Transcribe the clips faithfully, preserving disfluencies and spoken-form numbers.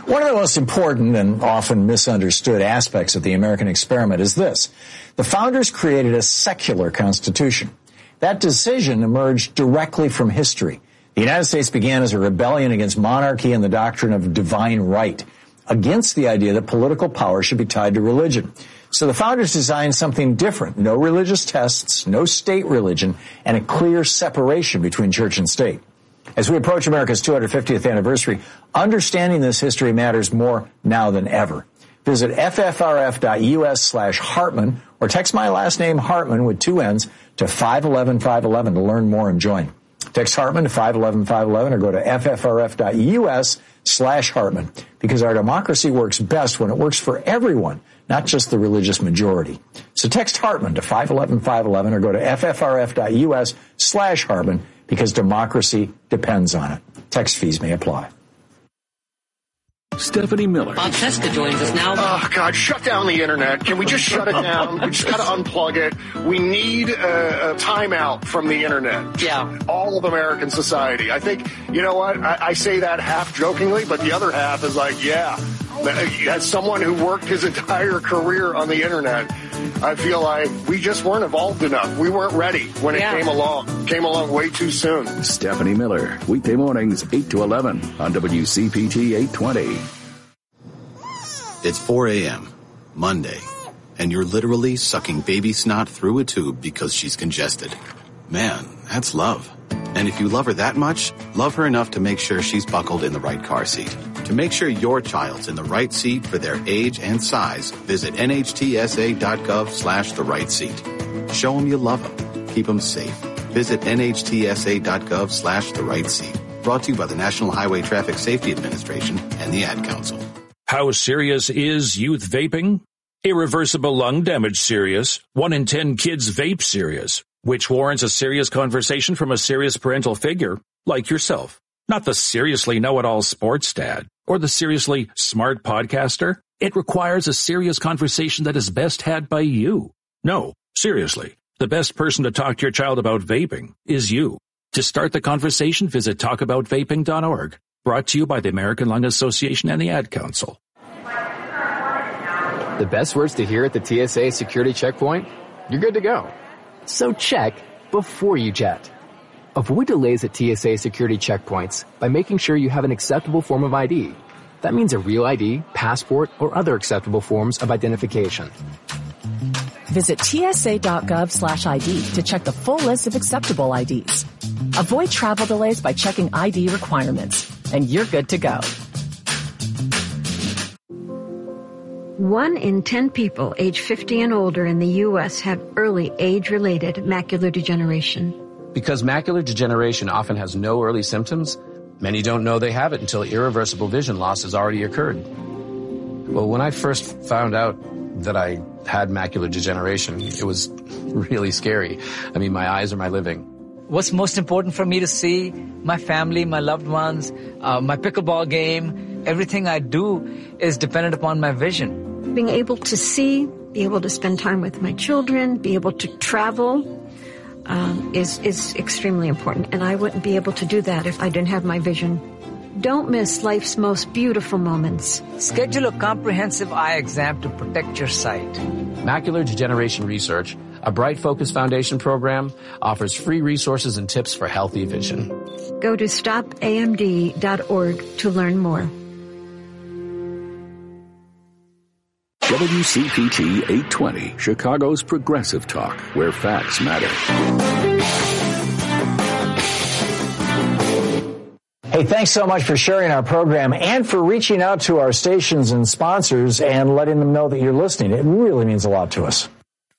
One of the most important and often misunderstood aspects of the American experiment is this. The founders created a secular constitution. That decision emerged directly from history. The United States began as a rebellion against monarchy and the doctrine of divine right, against the idea that political power should be tied to religion. So the founders designed something different. No religious tests, no state religion, and a clear separation between church and state. As we approach America's two hundred fiftieth anniversary, understanding this history matters more now than ever. Visit ffrf.us slash Hartman or text my last name Hartman with two N's to five one one five one one to learn more and join. Text Hartman to five one one five one one or go to ffrf.us slash Hartman, because our democracy works best when it works for everyone, not just the religious majority. So text Hartman to five one one five one one or go to ffrf.us slash Hartman, because democracy depends on it. Text fees may apply. Stephanie Miller. Bob Cesca joins us now. Oh, God, shut down the internet. Can we just shut it down? We just got to unplug it. We need a, a timeout from the internet. Yeah. All of American society. I think, you know what? I, I say that half jokingly, but the other half is like, yeah. As someone who worked his entire career on the internet, I feel like we just weren't evolved enough. We weren't ready when it yeah. came along. Came along way too soon. Stephanie Miller, weekday mornings, eight to eleven on W C P T eight twenty. It's four a.m., Monday, and you're literally sucking baby snot through a tube because she's congested. Man, that's love. And if you love her that much, love her enough to make sure she's buckled in the right car seat. To make sure your child's in the right seat for their age and size, visit nhtsa.gov slash the right seat. Show them you love them. Keep them safe. Visit nhtsa.gov slash the right seat. Brought to you by the National Highway Traffic Safety Administration and the Ad Council. How serious is youth vaping? Irreversible lung damage serious. One in ten kids vape serious, which warrants a serious conversation from a serious parental figure like yourself. Not the seriously know-it-all sports dad or the seriously smart podcaster. It requires a serious conversation that is best had by you. No, seriously, the best person to talk to your child about vaping is you. To start the conversation, visit talk about vaping dot org. Brought to you by the American Lung Association and the Ad Council. The best words to hear at the T S A security checkpoint? You're good to go. So check before you jet. Avoid delays at T S A security checkpoints by making sure you have an acceptable form of I D. That means a real I D, passport, or other acceptable forms of identification. Visit tsa.gov slash ID to check the full list of acceptable I Ds. Avoid travel delays by checking I D requirements, and you're good to go. One in ten people age fifty and older in the U S have early age-related macular degeneration. Because macular degeneration often has no early symptoms, many don't know they have it until irreversible vision loss has already occurred. Well, when I first found out that I had macular degeneration, it was really scary. I mean, my eyes are my living. What's most important for me to see? My family, my loved ones, uh, my pickleball game, everything I do is dependent upon my vision. Being able to see, be able to spend time with my children, be able to travel, um, is, is extremely important. And I wouldn't be able to do that if I didn't have my vision. Don't miss life's most beautiful moments. Schedule a comprehensive eye exam to protect your sight. Macular Degeneration Research, a Bright Focus Foundation program, offers free resources and tips for healthy vision. Go to stop A M D dot org to learn more. W C P T eight twenty, Chicago's progressive talk, where facts matter. Hey, thanks so much for sharing our program and for reaching out to our stations and sponsors and letting them know that you're listening. It really means a lot to us.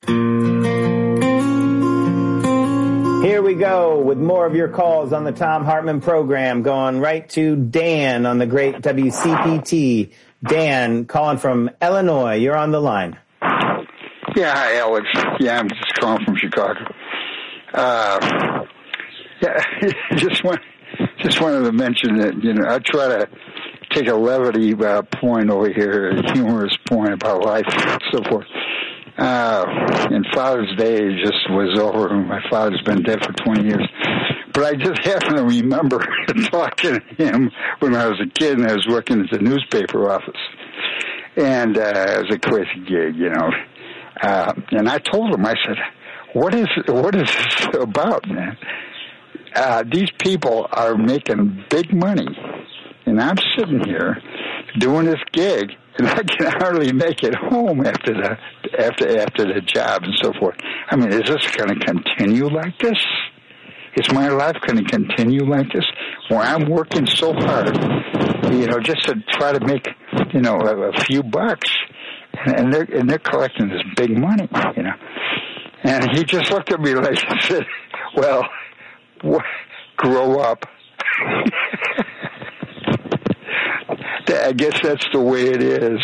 Here we go with more of your calls on the Thom Hartmann program, going right to Dan on the great W C P T. Dan, calling from Illinois. You're on the line. Yeah, hi, Alex. Yeah, I'm just calling from Chicago. Uh, yeah, just want, just wanted to mention that, you know, I try to take a levity uh, point over here, a humorous point about life and so forth. Uh, and Father's Day just was over. My father's been dead for twenty years. But I just happen to remember talking to him when I was a kid and I was working at the newspaper office. And uh, it was a crazy gig, you know. Uh, and I told him, I said, what is what is this about, man? Uh, these people are making big money, and I'm sitting here doing this gig, and I can hardly make it home after the after after the job and so forth. I mean, is this going to continue like this? Is my life going to continue like this, where I'm working so hard, you know, just to try to make, you know, a, a few bucks, and they're and they're collecting this big money, you know? And he just looked at me like he said, "Well, wh- grow up." I guess that's the way it is.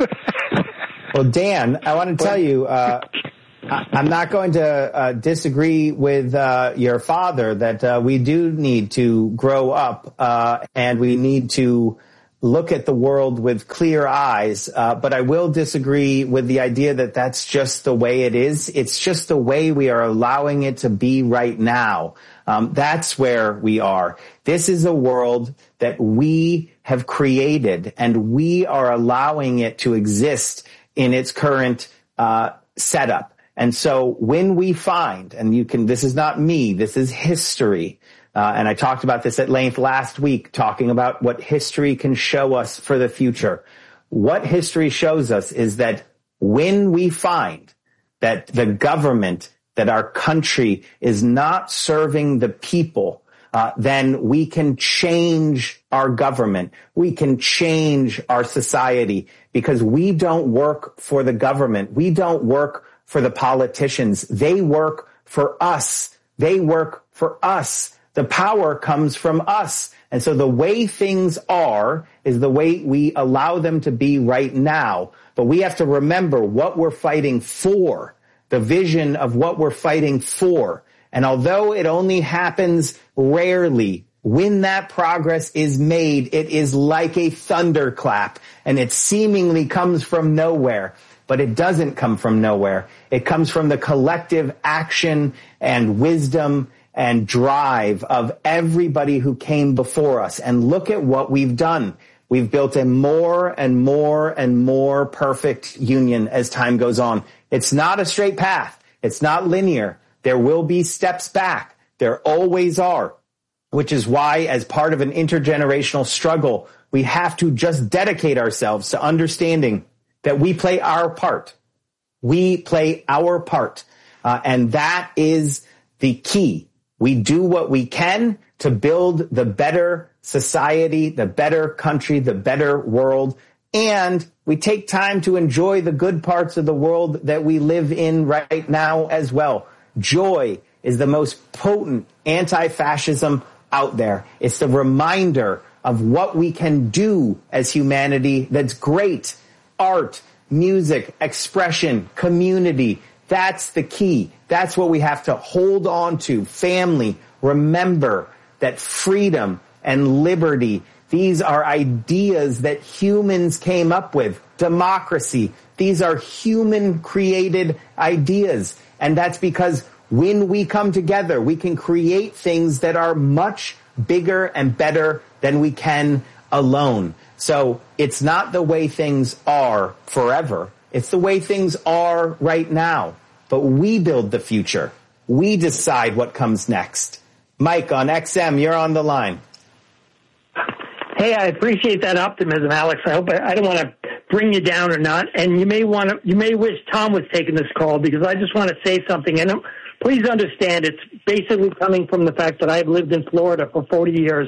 Well, Dan, I want to tell you, uh, I, I'm not going to uh, disagree with uh, your father that uh, we do need to grow up uh, and we need to look at the world with clear eyes. Uh, but I will disagree with the idea that that's just the way it is. It's just the way we are allowing it to be right now. Um, that's where we are. This is a world that we have created, and we are allowing it to exist in its current uh, setup. And so when we find, and you can, this is not me, this is history. Uh, and I talked about this at length last week, talking about what history can show us for the future. What history shows us is that when we find that the government, that our country is not serving the people, uh, then we can change our government. We can change our society, because we don't work for the government. We don't work for the politicians. They work for us. They work for us. The power comes from us. And so the way things are is the way we allow them to be right now. But we have to remember what we're fighting for, the vision of what we're fighting for. And although it only happens rarely, when that progress is made, it is like a thunderclap, and it seemingly comes from nowhere. But it doesn't come from nowhere. It comes from the collective action and wisdom and drive of everybody who came before us. And look at what we've done. We've built a more and more and more perfect union as time goes on. It's not a straight path. It's not linear. There will be steps back. There always are, which is why, as part of an intergenerational struggle, we have to just dedicate ourselves to understanding that we play our part. We play our part. Uh, and that is the key. We do what we can to build the better society, the better country, the better world. And we take time to enjoy the good parts of the world that we live in right now as well. Joy is the most potent anti-fascism out there. It's the reminder of what we can do as humanity that's great. Art, music, expression, community. That's the key. That's what we have to hold on to. Family. Remember that freedom and liberty, these are ideas that humans came up with. Democracy. These are human-created ideas. And that's because when we come together, we can create things that are much bigger and better than we can alone. So it's not the way things are forever. It's the way things are right now. But we build the future. We decide what comes next. Mike on X M, you're on the line. Hey, I appreciate that optimism, Alex. I hope I, I don't want to bring you down or not. And you may want to, you may wish Tom was taking this call, because I just want to say something. And please understand, it's basically coming from the fact that I've lived in Florida for forty years.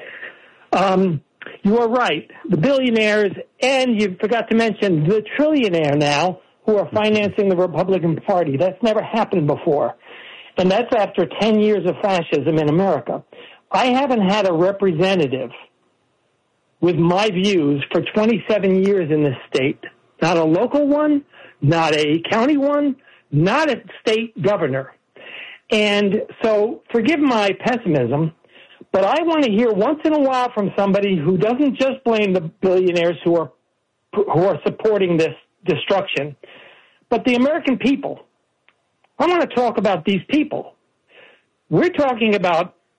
Um, you are right. The billionaires, and you forgot to mention the trillionaire now, who are financing the Republican Party. That's never happened before. And that's after ten years of fascism in America. I haven't had a representative with my views for twenty-seven years in this state. Not a local one, not a county one, not a state governor. And so forgive my pessimism, but I want to hear once in a while from somebody who doesn't just blame the billionaires who are who are supporting this destruction, but the American people. I want to talk about these people. We're talking about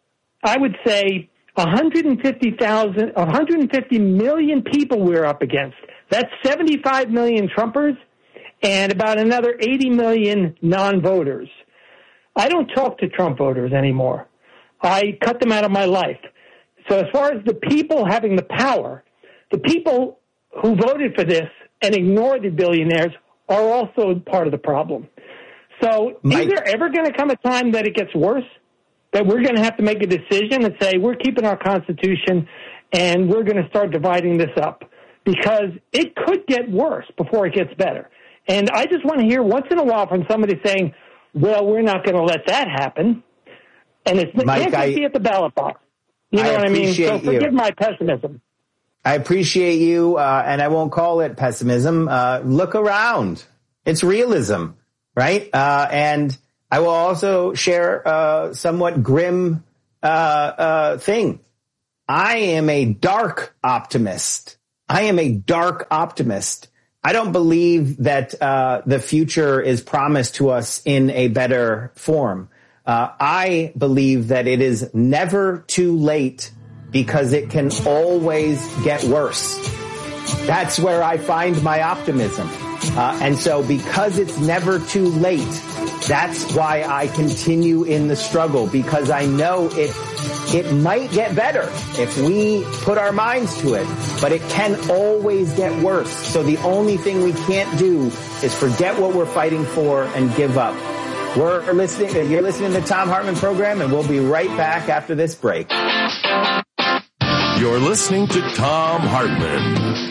I would say one hundred fifty thousand, one hundred fifty million people we're up against. That's seventy-five million Trumpers and about another eighty million non-voters. I don't talk to Trump voters anymore. I cut them out of my life. So as far as the people having the power, the people who voted for this and ignored the billionaires are also part of the problem. So Mike, is there ever going to come a time that it gets worse, that we're going to have to make a decision and say we're keeping our Constitution and we're going to start dividing this up? Because it could get worse before it gets better. And I just want to hear once in a while from somebody saying, well, we're not going to let that happen. And it's, Mike, it can't be at the ballot box. You know I what I mean? So forgive you. my pessimism. I appreciate you, uh, and I won't call it pessimism. Uh, look around. It's realism, right? Uh, and I will also share a somewhat grim uh, uh, thing. I am a dark optimist. I am a dark optimist. I don't believe that uh, the future is promised to us in a better form. Uh, I believe that it is never too late because it can always get worse. That's where I find my optimism. Uh, and so because it's never too late, that's why I continue in the struggle, because I know it it might get better if we put our minds to it, but it can always get worse. So the only thing we can't do is forget what we're fighting for and give up. We're listening, you're listening to the Thom Hartmann program, and we'll be right back after this break. You're listening to Thom Hartmann.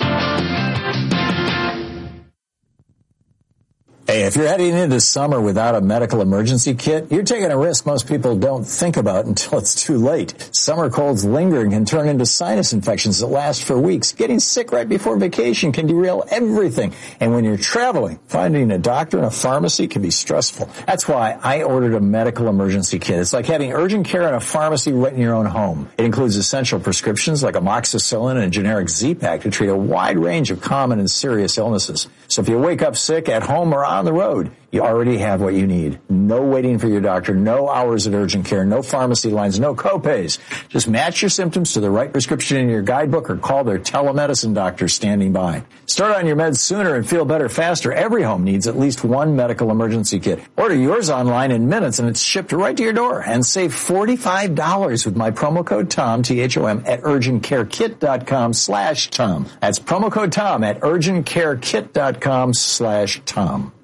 Hey, if you're heading into summer without a medical emergency kit, you're taking a risk most people don't think about until it's too late. Summer colds lingering can turn into sinus infections that last for weeks. Getting sick right before vacation can derail everything. And when you're traveling, finding a doctor and a pharmacy can be stressful. That's why I ordered a medical emergency kit. It's like having urgent care in a pharmacy right in your own home. It includes essential prescriptions like amoxicillin and a generic Z-Pak to treat a wide range of common and serious illnesses. So if you wake up sick at home or on the road, you already have what you need. No waiting for your doctor, no hours at urgent care, no pharmacy lines, no copays. Just match your symptoms to the right prescription in your guidebook or call their telemedicine doctor standing by. Start on your meds sooner and feel better faster. Every home needs at least one medical emergency kit. Order yours online in minutes and it's shipped right to your door. And save forty-five dollars with my promo code TOM, T H O M, at urgentcarekit.com slash Tom. That's promo code TOM at urgentcarekit.com slash Tom.